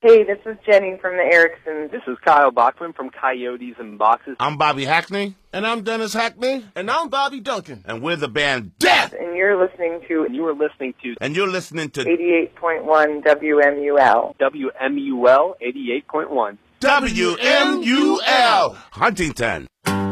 Hey, this is Jenny from the Ericksons. This is Kyle Bachman from Coyotes and Boxes. I'm Bobby Hackney. And I'm Dennis Hackney. And I'm Bobby Duncan. And we're the band Death. And you're listening to... And you're listening to... 88.1 WMUL. WMUL 88.1. WMUL. Huntington.